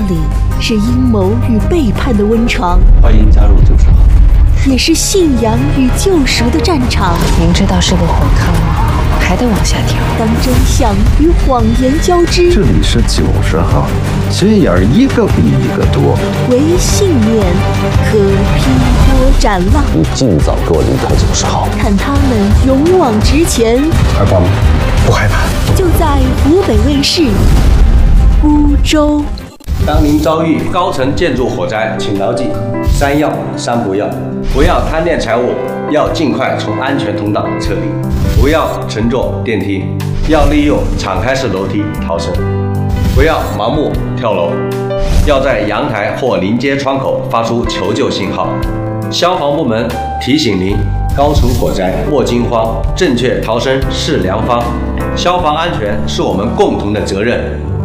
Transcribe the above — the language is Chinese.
里是阴谋与背叛的温床， 欢迎加入90号， 也是信仰与救赎的战场。 明知道是个火坑，还得往下跳。 当真相与谎言交织， 这里是90号，心眼儿一个比一个多。 唯信念可劈波斩浪。 你尽早给我离开90号， 看他们勇往直前。 害怕吗？不害怕。 就在湖北卫视孤舟。 当您遭遇高层建筑火灾，请牢记3要3不要：不要贪恋财物，要尽快从安全通道撤离；不要乘坐电梯，要利用敞开式楼梯逃生；不要盲目跳楼，要在阳台或临街窗口发出求救信号。消防部门提醒您：高层火灾莫惊慌，正确逃生是良方。消防安全是我们共同的责任。